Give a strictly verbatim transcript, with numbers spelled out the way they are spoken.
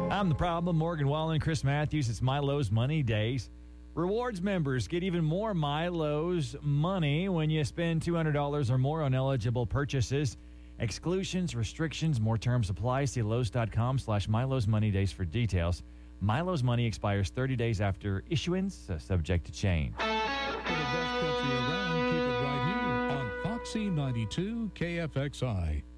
I'm the problem. Morgan Wallen, Chris Matthews. It's Milo's Money Days. Rewards members get even more Milo's money when you spend two hundred dollars or more on eligible purchases. Exclusions, restrictions, more terms apply. See Lowe's.com slash Milo's Money Days for details. Milo's Money expires thirty days after issuance, uh, subject to change. For the best country around, keep it right here on Foxy ninety-two K F X I.